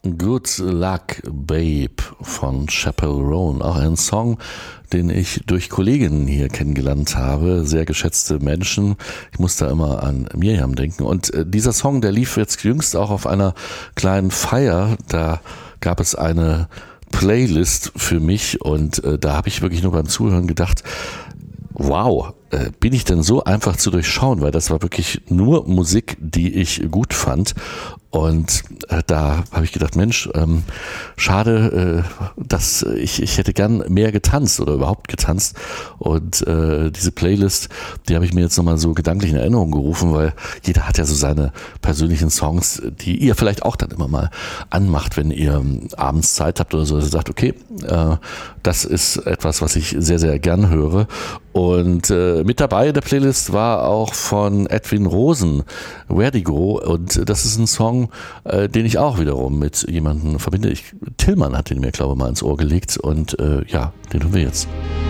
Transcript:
Good Luck Babe von Chappell Roan, auch ein Song, den ich durch Kolleginnen hier kennengelernt habe, sehr geschätzte Menschen. Ich muss da immer an Miriam denken. Und dieser Song, der lief jetzt jüngst auch auf einer kleinen Feier. Da gab es eine Playlist für mich und da habe ich wirklich nur beim Zuhören gedacht, wow, bin ich denn so einfach zu durchschauen, weil das war wirklich nur Musik, die ich gut fand. Und da habe ich gedacht, Mensch, schade, dass ich hätte gern mehr getanzt oder überhaupt getanzt. Und diese Playlist, die habe ich mir jetzt nochmal so gedanklich in Erinnerung gerufen, weil jeder hat ja so seine persönlichen Songs, die ihr vielleicht auch dann immer mal anmacht, wenn ihr abends Zeit habt oder so, dass ihr sagt, okay, das ist etwas, was ich sehr, sehr gern höre. Und mit dabei in der Playlist war auch von Edwin Rosen, Vertigo, und das ist ein Song, den ich auch wiederum mit jemandem verbinde. Tillmann hat den mir, glaube ich, mal ins Ohr gelegt und ja, den hören wir jetzt.